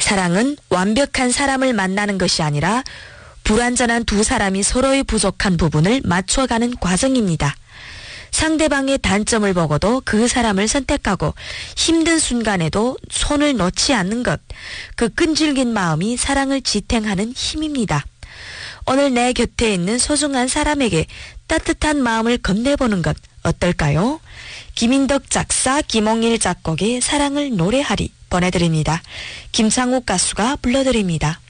사랑은 완벽한 사람을 만나는 것이 아니라 불완전한 두 사람이 서로의 부족한 부분을 맞춰가는 과정입니다. 상대방의 단점을 보고도 그 사람을 선택하고 힘든 순간에도 손을 놓지 않는 것, 그 끈질긴 마음이 사랑을 지탱하는 힘입니다. 오늘 내 곁에 있는 소중한 사람에게 따뜻한 마음을 건네보는 것 어떨까요? 김인덕 작사, 김홍일 작곡의 사랑을 노래하리 보내드립니다. 김창욱 가수가 불러드립니다.